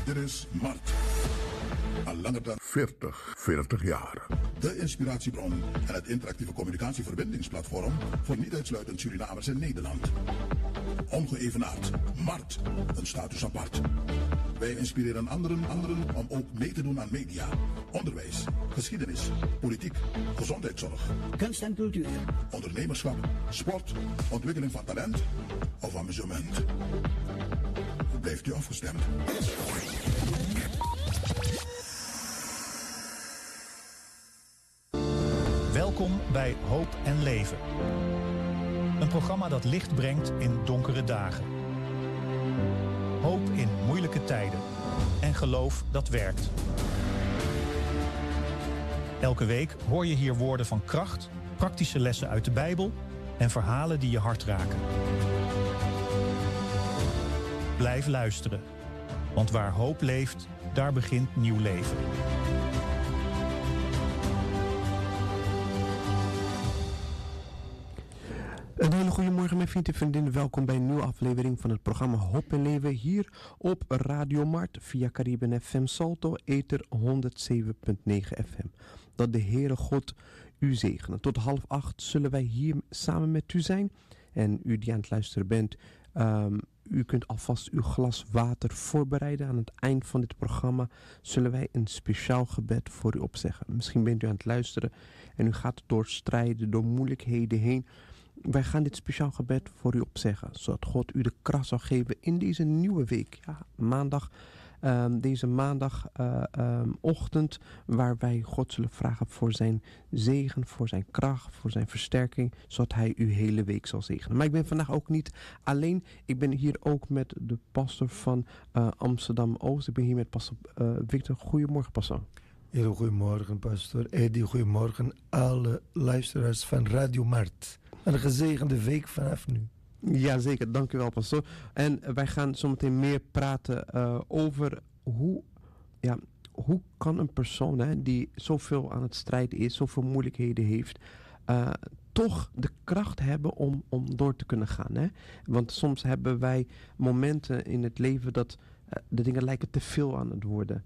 Dit is Mart. Al langer dan 40 jaar. De inspiratiebron en het interactieve communicatieverbindingsplatform voor niet uitsluitend Surinamers in Nederland. Ongeëvenaard. Mart. Een status apart. Wij inspireren anderen om ook mee te doen aan media, onderwijs, geschiedenis, politiek, gezondheidszorg, kunst en cultuur, ondernemerschap, sport, ontwikkeling van talent of amusement. Blijft u afgestemd. Welkom bij Hoop en Leven. Een programma dat licht brengt in donkere dagen. Hoop in moeilijke tijden. En geloof dat werkt. Elke week hoor je hier woorden van kracht, praktische lessen uit de Bijbel en verhalen die je hart raken. Blijf luisteren, want waar hoop leeft, daar begint nieuw leven. Een hele goede morgen, mijn vrienden en vriendinnen. Welkom bij een nieuwe aflevering van het programma Hoop en Leven hier op Radio Mart via Cariben FM Salto, Ether 107.9 FM. Dat de Heere God u zegene. Tot 7:30 zullen wij hier samen met u zijn. En u die aan het luisteren bent, u kunt alvast uw glas water voorbereiden. Aan het eind van dit programma zullen wij een speciaal gebed voor u opzeggen. Misschien bent u aan het luisteren en u gaat door strijden, door moeilijkheden heen. Wij gaan dit speciaal gebed voor u opzeggen, zodat God u de kracht zal geven in deze nieuwe week. Ja, maandag, deze maandagochtend, waar wij God zullen vragen voor zijn zegen, voor zijn kracht, voor zijn versterking, zodat hij uw hele week zal zegenen. Maar ik ben vandaag ook niet alleen. Ik ben hier ook met de pastor van Amsterdam-Oost. Ik ben hier met pastor Victor. Goedemorgen, pastor. Heel goedemorgen, pastor Eddie. Goedemorgen, alle luisteraars van Radio Mart. Een gezegende week vanaf nu. Jazeker, dank u wel, pastor. En wij gaan zometeen meer praten over hoe kan een persoon die zoveel aan het strijden is, zoveel moeilijkheden heeft, toch de kracht hebben om door te kunnen gaan. Hè? Want soms hebben wij momenten in het leven dat de dingen lijken te veel aan het worden.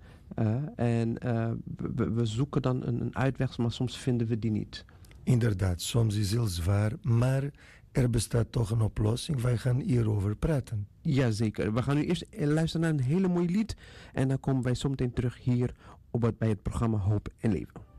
We zoeken dan een uitweg, maar soms vinden we die niet. Inderdaad, soms is het heel zwaar, maar er bestaat toch een oplossing. Wij gaan hierover praten. Jazeker. We gaan nu eerst luisteren naar een hele mooi lied. En dan komen wij zo meteen terug hier bij het programma Hoop en Leven.